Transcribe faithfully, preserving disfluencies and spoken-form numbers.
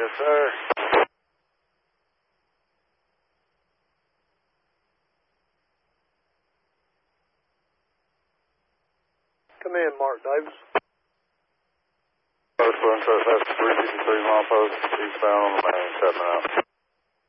Yes, sir. Come in, Mark Davis. Post one, so that's three fifty-three mile post, eastbound on the main, seven out.